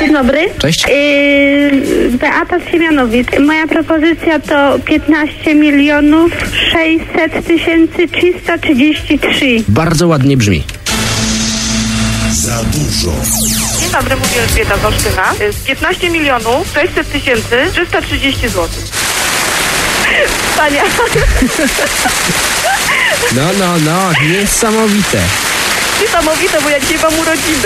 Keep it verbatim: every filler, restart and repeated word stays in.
Dzień dobry. Cześć. Yy, Beata z Siemianowic. Moja propozycja to piętnaście milionów sześćset tysięcy trzysta trzydzieści trzy. Bardzo ładnie brzmi. Za dużo. Dzień dobry, mówię Elżbieta z Olsztyna. piętnaście milionów sześćset tysięcy trzysta trzydzieści złotych. Tania. No, no, no, niesamowite. Niesamowite, bo ja dzisiaj mam urodziny.